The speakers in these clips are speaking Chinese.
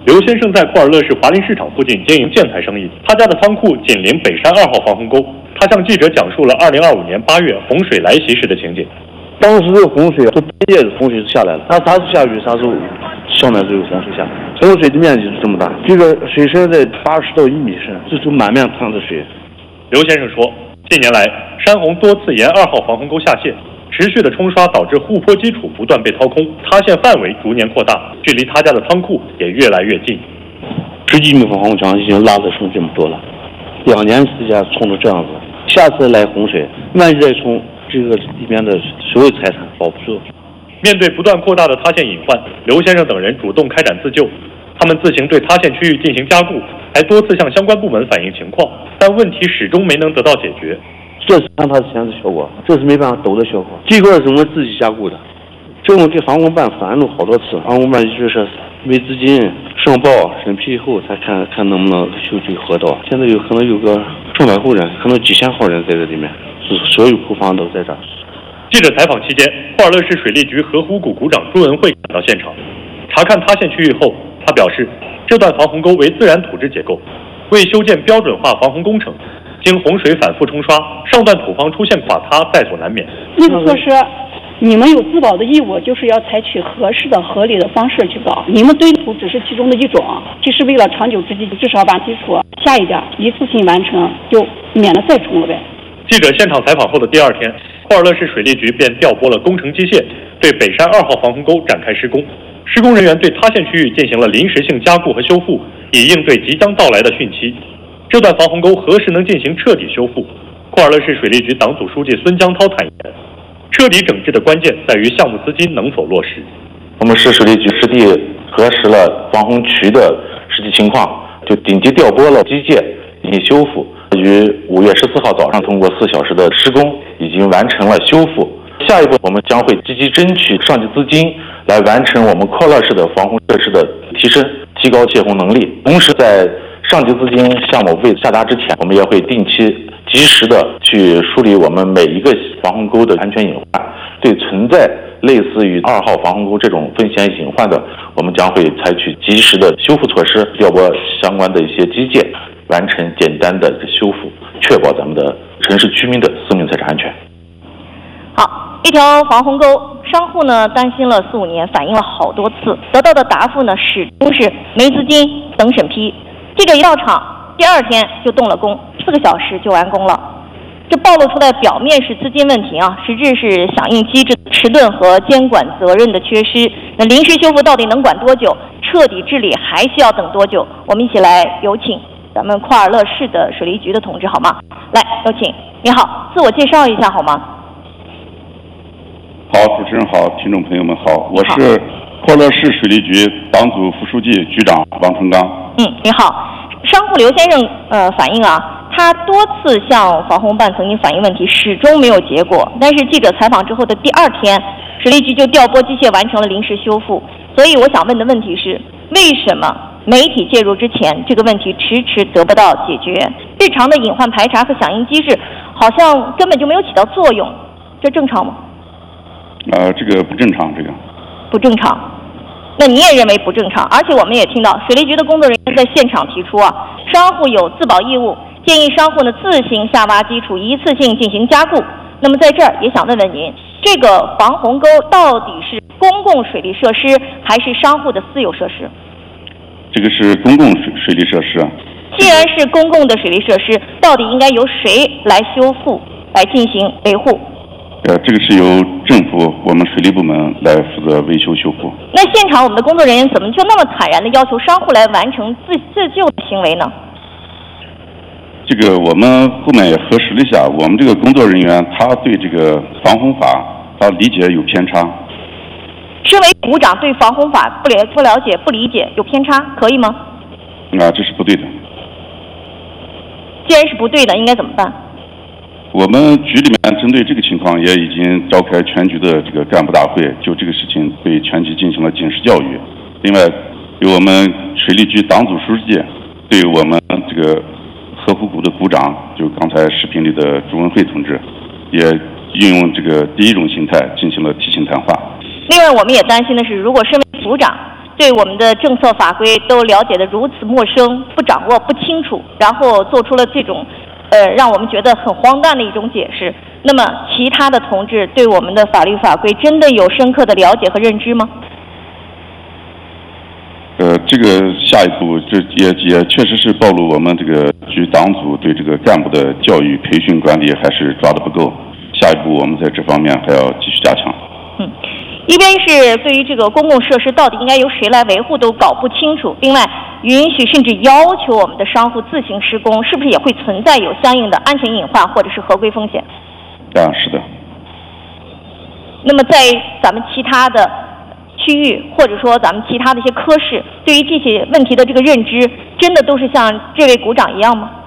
刘先生在库尔勒市华林市场附近经营建材生意，他家的仓库紧邻北山2号防洪沟。他向记者讲述了2025年8月洪水来袭时的情景。 当时洪水都半夜洪水下来了，它啥时候下雨啥时候上面就有洪水下，洪水的面积是这么大，这个水深在80到1米深，这就满面淌着水。 刘先生说，近年来山洪多次沿2号防洪沟下泄，持续的冲刷导致护坡基础不断被掏空，塌陷范围逐年扩大，距离他家的仓库也越来越近。 10几米防洪墙已经拉得成这么多了，2年时间冲成这样子，下次来洪水，万一再冲，这个里面的所有财产保不住。 面对不断扩大的塌陷隐患，刘先生等人主动开展自救，他们自行对塌陷区域进行加固，还多次向相关部门反映情况，但问题始终没能得到解决。 这是看它的显示效果，这是没办法抖的效果。这块是我们自己加固的，这我给防洪办反映了好多次，防洪办就是没资金上报审批以后才看能不能修这个河道。现在可能有个上百户人，可能几千号人在这里面，所有库房都在这儿。 记者采访期间，库尔勒市水利局河湖谷股长朱文慧赶到现场，查看塌陷区域后，他表示，这段防洪沟为自然土质结构，为修建标准化防洪工程，经洪水反复冲刷，上段土方出现垮塌在所难免。 那个措施，你们有自保的义务，就是要采取合适的、合理的方式去搞。你们堆土只是其中的一种，这是为了长久之计，至少把基础下一点，一次性完成，就免得再冲了呗。 记者现场采访后的第2天，库尔勒市水利局便调拨了工程机械，对北山2号防洪沟展开施工。施工人员对塌陷区域进行了临时性加固和修复，以应对即将到来的汛期。这段防洪沟何时能进行彻底修复？库尔勒市水利局党组书记孙江涛坦言，彻底整治的关键在于项目资金能否落实。 我们市水利局实地核实了防洪渠的实际情况，就紧急调拨了机械进行修复。于5月14号早上通过4小时的施工，已经完成了修复。下一步我们将会积极争取上级资金，来完成我们库尔勒市的防洪设施的提升，提高泄洪能力。同时在上级资金项目未下达之前，我们也会定期及时的去梳理我们每一个防洪沟的安全隐患。对存在类似于2号防洪沟这种风险隐患的，我们将会采取及时的修复措施，调拨相关的一些机械，完成简单的修复，确保咱们的城市居民的生命财产安全。 好，一条防洪沟，商户呢担心了4、5年，反映了好多次，得到的答复呢始终是没资金，等审批。记者一到场，第2天就动了工，4个小时就完工了。这暴露出来表面是资金问题啊，实质是响应机制迟钝和监管责任的缺失。那临时修复到底能管多久？彻底治理还需要等多久？我们一起来有请咱们库尔勒市的水利局的同志好吗？来，有请。你好，自我介绍一下好吗？ 好，主持人好，听众朋友们好，我是库尔勒市水利局党组副书记、局长王成刚。 你好。商户刘先生反映啊，他多次向防洪办曾经反映问题，始终没有结果。但是记者采访之后的第2天，水利局就调拨机械完成了临时修复。所以我想问的问题是，为什么媒体介入之前，这个问题迟迟得不到解决？日常的隐患排查和响应机制好像根本就没有起到作用，这正常吗？ 这个不正常，这个不正常。那你也认为不正常，而且我们也听到水利局的工作人员在现场提出啊，商户有自保义务，建议商户呢自行下挖基础，一次性进行加固。那么在这儿也想问问您，这个防洪沟到底是公共水利设施还是商户的私有设施？ 这个是公共水利设施。 既然是公共的水利设施，到底应该由谁来修复，来进行维护？ 这个是由政府我们水利部门来负责维修修复。 那现场我们的工作人员怎么就那么坦然地要求商户来完成自救的行为呢？ 这个我们后面也核实了一下，我们这个工作人员他对这个防洪法他理解有偏差。 身为股长对防洪法不了解不理解有偏差，可以吗？ 这是不对的。 既然是不对的，应该怎么办？ 我们局里面针对这个情况也已经召开全局的这个干部大会，就这个事情对全局进行了警示教育。另外，由我们水利局党组书记对我们这个河湖谷的股长，就刚才视频里的朱文慧同志，也运用这个第1种形态进行了提醒谈话。 另外，我们也担心的是，如果身为股长， 对我们的政策法规都了解得如此陌生、不掌握、不清楚，然后做出了这种让我们觉得很荒诞的一种解释。那么其他的同志对我们的法律法规真的有深刻的了解和认知吗？ 这个下一步这也确实是暴露我们这个局党组对这个干部的教育培训管理还是抓得不够。下一步我们在这方面还要继续加强。 一边是对于这个公共设施到底应该由谁来维护都搞不清楚，另外允许甚至要求我们的商户自行施工，是不是也会存在有相应的安全隐患或者是合规风险？ 是的。 那么在咱们其他的区域或者说咱们其他的一些科室，对于这些问题的这个认知，真的都是像这位股长一样吗？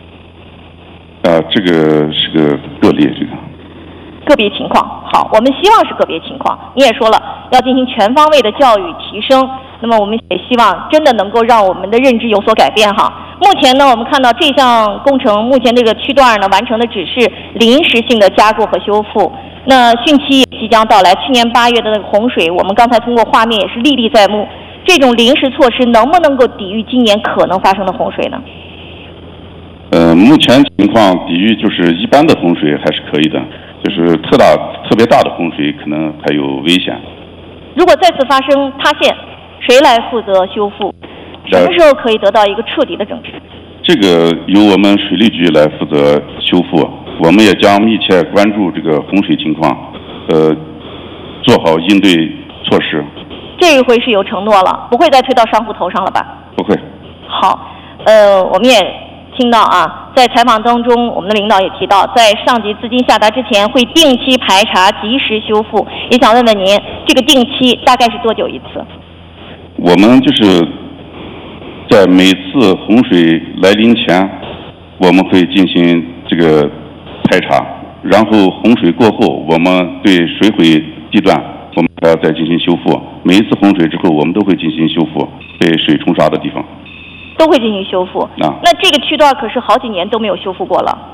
这个是个个例， 个别情况。好，我们希望是个别情况。你也说了，要进行全方位的教育提升，那么我们也希望真的能够让我们的认知有所改变哈。目前呢，我们看到这项工程目前这个区段呢完成的只是临时性的加固和修复，那汛期也即将到来。去年8月的那个洪水，我们刚才通过画面也是历历在目。这种临时措施能不能够抵御今年可能发生的洪水呢？ 目前情况抵御就是一般的洪水还是可以的，就是特别大的洪水可能还有危险。 如果再次发生塌陷，谁来负责修复？什么时候可以得到一个彻底的整治？ 这个由我们水利局来负责修复，我们也将密切关注这个洪水情况，做好应对措施。 这一回是有承诺了，不会再推到商户头上了吧？ 不会。 好，我们也听到啊，在采访当中，我们的领导也提到，在上级资金下达之前，会定期排查、及时修复。也想问问您，这个定期大概是多久一次？ 我们就是在每次洪水来临前，我们会进行这个排查，然后洪水过后，我们对水毁地段，我们还要再进行修复。每一次洪水之后，我们都会进行修复被水冲刷的地方。 都会进行修复。那这个区段可是好几年都没有修复过了。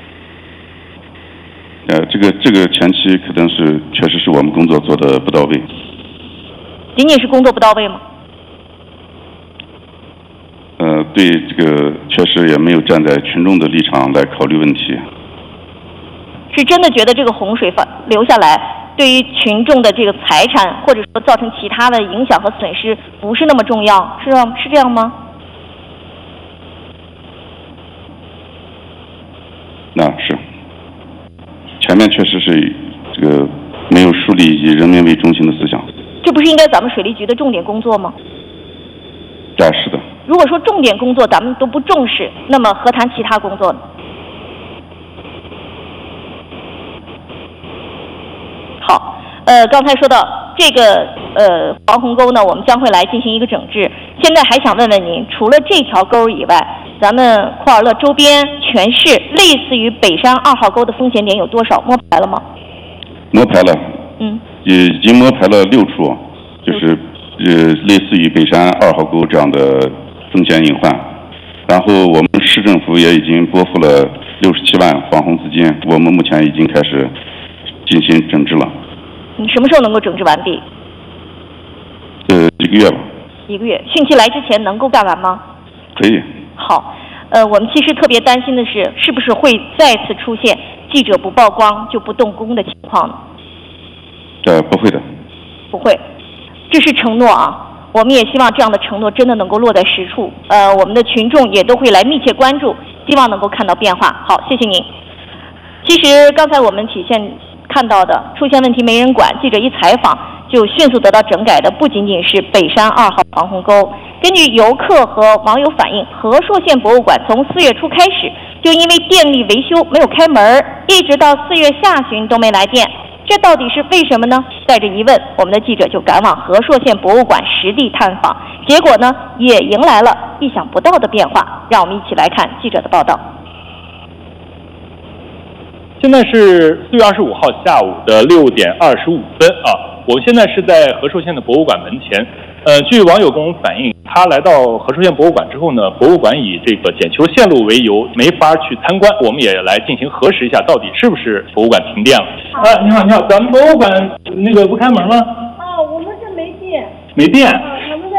这个前期可能是确实是我们工作做的不到位。 仅仅是工作不到位吗？ 对这个确实也没有站在群众的立场来考虑问题。 是真的觉得这个洪水流下来，对于群众的这个财产或者说造成其他的影响和损失不是那么重要，是这样吗？ 是，前面确实是这个没有树立以人民为中心的思想。 这不是应该咱们水利局的重点工作吗？ 是的。 如果说重点工作咱们都不重视，那么何谈其他工作呢？好，刚才说到这个防洪沟呢，我们将会来进行一个整治。现在还想问问您，除了这条沟以外，咱们库尔勒周边全市类似于北山2号沟的风险点有多少？摸排了吗？ 摸排了。已经摸排了6处，就是类似于北山2号沟这样的风险隐患。然后我们市政府也已经拨付了67万防洪资金，我们目前已经开始进行整治了。 你什么时候能够整治完毕 ？1个月吧。 1个月，汛期来之前能够干完吗？ 可以。 好，我们其实特别担心的是，是不是会再次出现记者不曝光就不动工的情况呢？ 不会的。 不会，这是承诺啊。我们也希望这样的承诺真的能够落在实处。我们的群众也都会来密切关注，希望能够看到变化。好，谢谢您。其实刚才我们看到的出现问题没人管，记者一采访就迅速得到整改的，不仅仅是北山2号防洪沟。根据游客和网友反映，和硕县博物馆从4月初开始就因为电力维修没有开门，一直到4月下旬都没来电，这到底是为什么呢？带着疑问，我们的记者就赶往和硕县博物馆实地探访，结果呢也迎来了意想不到的变化。让我们一起来看记者的报道。 现在是4月25号下午的6点25分啊，我们现在是在和硕县的博物馆门前。据网友跟我们反映，他来到和硕县博物馆之后呢，博物馆以这个检修线路为由没法去参观，我们也来进行核实一下，到底是不是博物馆停电了。你好，咱们博物馆那个不开门吗？ 我们这没电。 没电？ 他们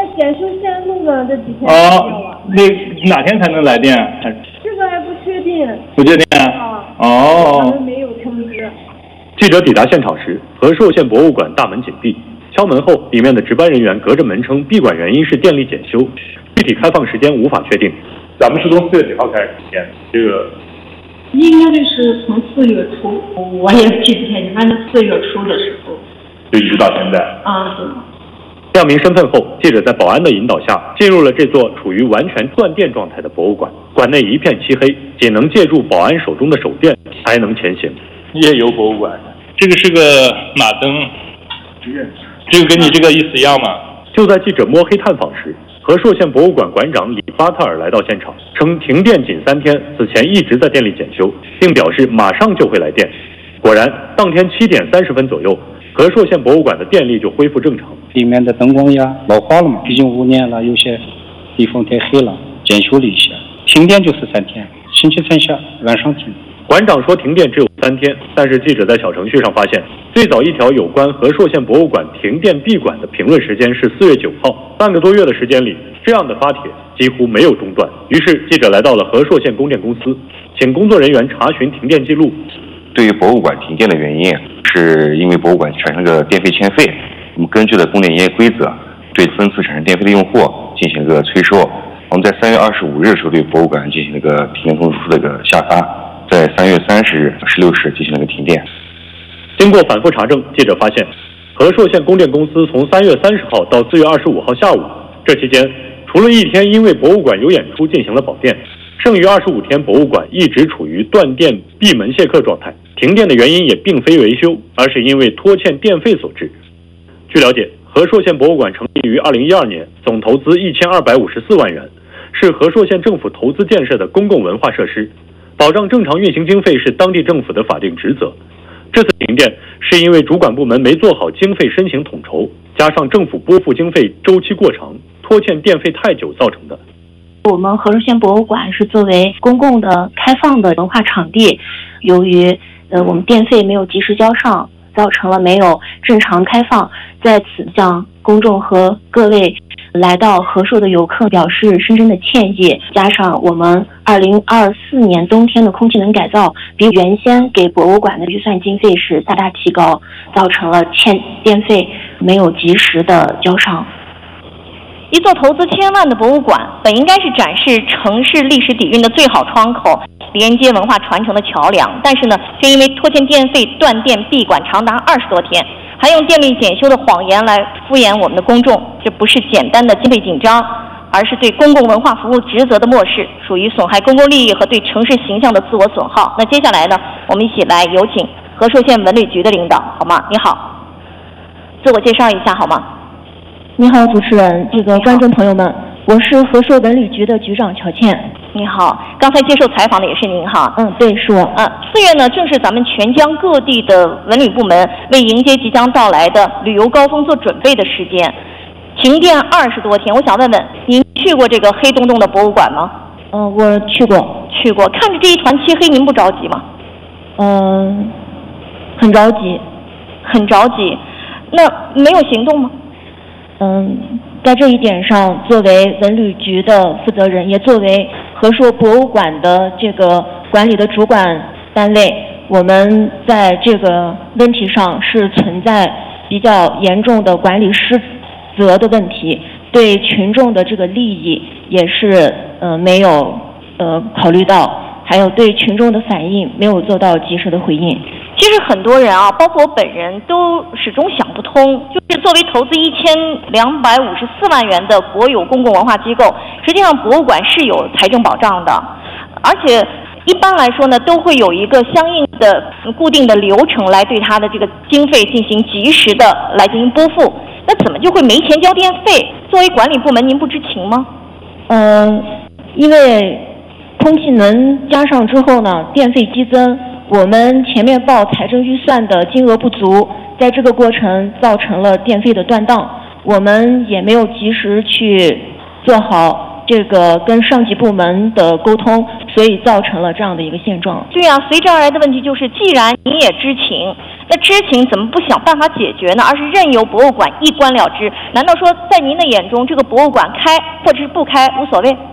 个这几天那哪天才能来电？ 这个还不确定。 不确定。 他们没有通知。 记者抵达现场时，和硕县博物馆大门紧闭，敲门后，里面的值班人员隔着门称闭馆原因是电力检修，具体开放时间无法确定。咱们是从4月几号开始停电？这个应该是从4月初，我也记不太清，反正4月初的时候， 就一直到现在。 对。 亮明身份后，记者在保安的引导下，进入了这座处于完全断电状态的博物馆。馆内一片漆黑，仅能借助保安手中的手电才能前行。 夜游博物馆，这个是个马灯，这个跟你这个意思一样吗？ 就在记者摸黑探访时，和硕县博物馆馆长李巴特尔来到现场，称停电仅3天，此前一直在电力检修，并表示马上就会来电。果然，当天7点30分左右，和硕县博物馆的电力就恢复正常。 里面的灯光呀老化了嘛，毕竟5年了，有些地方太黑了，检修了一下。停电就是3天，星期三下晚上停。 馆长说停电只有3天，但是记者在小程序上发现，最早一条有关和硕县博物馆停电闭馆的评论时间是4月9号，半个多月的时间里，这样的发帖几乎没有中断。于是记者来到了和硕县供电公司，请工作人员查询停电记录。 对于博物馆停电的原因，是因为博物馆产生了电费欠费，我们根据了供电营业规则，对分次产生电费的用户进行了个催收。我们在3月25日的时候对博物馆进行了个停电通知书的一个下发，在3月30日、16时进行了个停电。 经过反复查证，记者发现，和硕县供电公司从3月30号到4月25号下午，这期间除了一天因为博物馆有演出进行了保电，剩余25天博物馆一直处于断电闭门谢客状态。停电的原因也并非维修，而是因为拖欠电费所致。据了解，和硕县博物馆成立于2012年，总投资1254万元，是和硕县政府投资建设的公共文化设施，保障正常运行经费是当地政府的法定职责。这次停电是因为主管部门没做好经费申请统筹，加上政府拨付经费周期过长，拖欠电费太久造成的。 我们和硕县博物馆是作为公共的开放的文化场地，由于我们电费没有及时交上，造成了没有正常开放，在此向公众和各位来到和硕的游客表示深深的歉意。加上我们2024年冬天的空气能改造比原先给博物馆的预算经费是大大提高，造成了欠电费没有及时的交上。 一座投资千万的博物馆，本应该是展示城市历史底蕴的最好窗口，连接文化传承的桥梁。但是呢，却因为拖欠电费断电闭馆长达20多天，还用电力检修的谎言来敷衍我们的公众，这不是简单的经费紧张，而是对公共文化服务职责的漠视，属于损害公共利益和对城市形象的自我损耗。那接下来呢，我们一起来有请和硕县文旅局的领导，好吗？你好，自我介绍一下好吗？ 你好，主持人，观众朋友们，我是和硕文旅局的局长乔倩。 你好，刚才接受采访的也是您哈。 对，是我。 4月呢，正是咱们全疆各地的文旅部门为迎接即将到来的旅游高峰做准备的时间。停电20多天，我想问问您去过这个黑洞洞的博物馆吗？ 我去过。 看着这一团漆黑，您不着急吗？ 很着急。 那没有行动吗？ 在这一点上，作为文旅局的负责人，也作为和硕博物馆的这个管理的主管单位，我们在这个问题上是存在比较严重的管理失责的问题，对群众的这个利益也是没有考虑到，还有对群众的反应没有做到及时的回应。 其实很多人啊，包括我本人都始终想不通，就是作为投资1254万元的国有公共文化机构，实际上博物馆是有财政保障的，而且一般来说呢，都会有一个相应的固定的流程来对它的这个经费进行及时的来进行拨付，那怎么就会没钱交电费？作为管理部门，您不知情吗？ 因为空气能加上之后呢，电费激增。我们前面报财政预算的金额不足，在这个过程造成了电费的断档，我们也没有及时去做好这个跟上级部门的沟通，所以造成了这样的一个现状。 对啊，随之而来的问题就是，既然你也知情， 那知情怎么不想办法解决呢？而是任由博物馆一关了之？难道说在您的眼中，这个博物馆开或者是不开无所谓？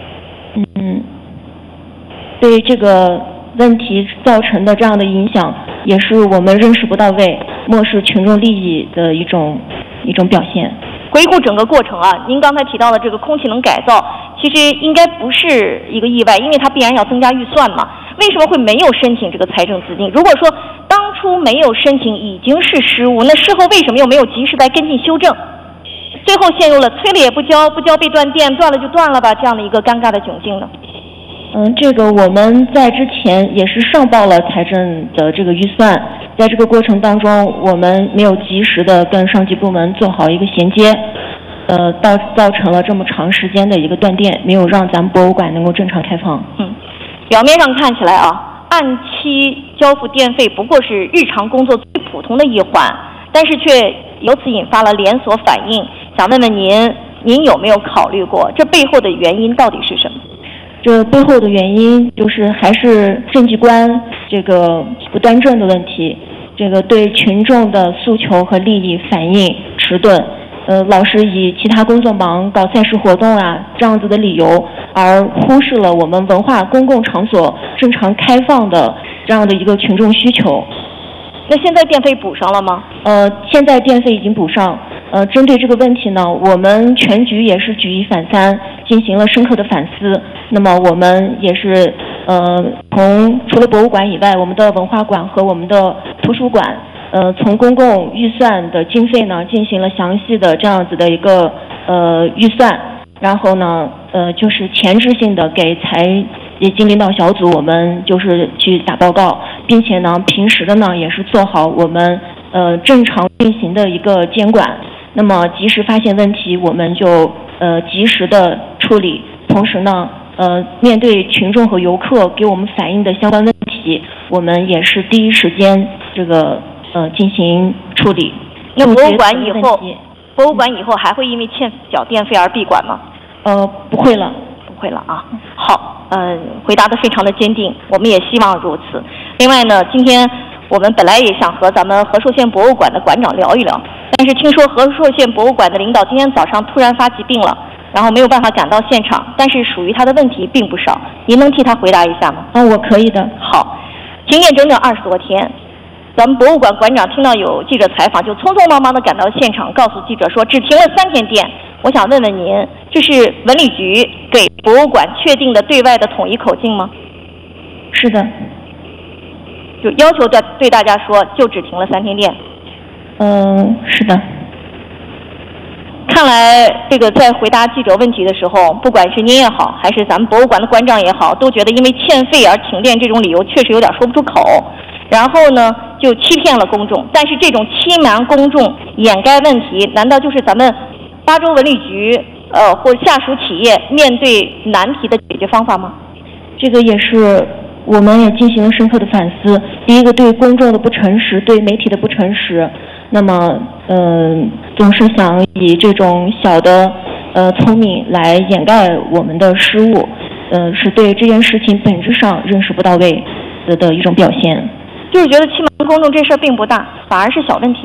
对这个问题造成的这样的影响，也是我们认识不到位、漠视群众利益的一种表现。 回顾整个过程啊，您刚才提到的这个空气能改造，其实应该不是一个意外，因为它必然要增加预算嘛。为什么会没有申请这个财政资金？如果说当初没有申请已经是失误，那事后为什么又没有及时来跟进修正？最后陷入了催了也不交，不交被断电，断了就断了吧这样的一个尴尬的窘境呢？ 这个我们在之前也是上报了财政的这个预算，在这个过程当中，我们没有及时的跟上级部门做好一个衔接，造成了这么长时间的一个断电，没有让咱们博物馆能够正常开放。 表面上看起来啊，按期交付电费不过是日常工作最普通的一环，但是却由此引发了连锁反应。想问问您有没有考虑过这背后的原因到底是什么？ 这背后的原因就是还是政绩观这个不端正的问题，这个对群众的诉求和利益反应迟钝，老是以其他工作忙、搞赛事活动啊这样子的理由，而忽视了我们文化公共场所正常开放的这样的一个群众需求。 那现在电费补上了吗？ 现在电费已经补上。针对这个问题呢，我们全局也是举一反三，进行了深刻的反思。那么我们也是除了博物馆以外，我们的文化馆和我们的图书馆，从公共预算的经费呢进行了详细的这样子的一个预算，然后呢就是前置性的给财经领导小组我们就是去打报告，并且呢平时的呢也是做好我们正常运行的一个监管。那么及时发现问题，我们就及时的处理。同时呢，面对群众和游客给我们反映的相关问题，我们也是第一时间这个进行处理。 那博物馆以后还会因为欠缴电费而闭馆吗？ 不会了啊。好，回答得非常的坚定，我们也希望如此。另外呢，今天我们本来也想和咱们和硕县博物馆的馆长聊一聊，但是听说和硕县博物馆的领导今天早上突然发疾病了，然后没有办法赶到现场，但是属于他的问题并不少，您能替他回答一下吗？ 我可以的。 好，停电整整20多天，咱们博物馆馆长听到有记者采访，就匆匆忙忙地赶到现场，告诉记者说只停了3天电。我想问问您，这是文旅局给博物馆确定的对外的统一口径吗？ 是的。 就要求对大家说，就只停了3天电。 是的。 看来这个在回答记者问题的时候，不管是您也好，还是咱们博物馆的馆长也好，都觉得因为欠费而停电这种理由确实有点说不出口，然后呢就欺骗了公众。但是这种欺瞒公众、掩盖问题，难道就是咱们巴州文旅局或下属企业面对难题的解决方法吗？ 这个也是我们也进行了深刻的反思。第一个，对公众的不诚实，对媒体的不诚实，那么总是想以这种小的聪明来掩盖我们的失误，是对这件事情本质上认识不到位的一种表现。 就是觉得欺瞒公众这事儿并不大，反而是小问题。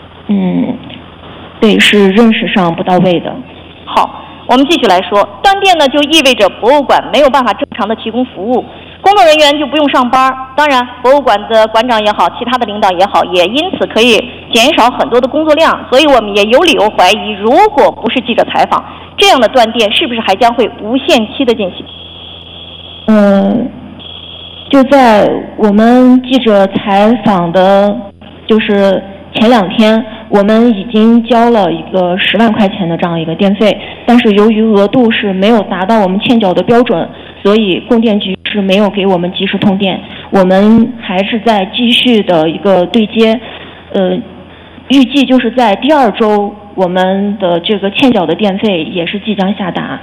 对，是认识上不到位的。 好，我们继续来说，断电呢就意味着博物馆没有办法正常的提供服务，工作人员就不用上班。当然，博物馆的馆长也好，其他的领导也好，也因此可以减少很多的工作量。所以我们也有理由怀疑，如果不是记者采访，这样的断电是不是还将会无限期的进行？ 就在我们记者采访的，就是前2天，我们已经交了一个10万块钱的这样一个电费，但是由于额度是没有达到我们欠缴的标准，所以供电局是没有给我们及时通电。我们还是在继续的一个对接，预计就是在第2周，我们的这个欠缴的电费也是即将下达。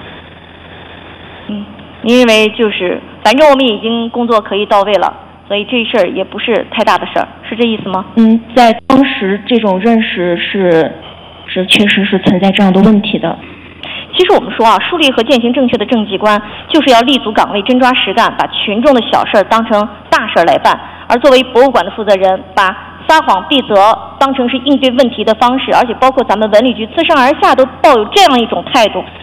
您认为就是反正我们已经工作可以到位了，所以这事儿也不是太大的事儿，是这意思吗？ 在当时这种认识是确实是存在这样的问题的。 其实我们说啊，树立和践行正确的政绩观，就是要立足岗位，真抓实干，把群众的小事儿当成大事儿来办。而作为博物馆的负责人，把撒谎避责当成是应对问题的方式，而且包括咱们文旅局自上而下都抱有这样一种态度，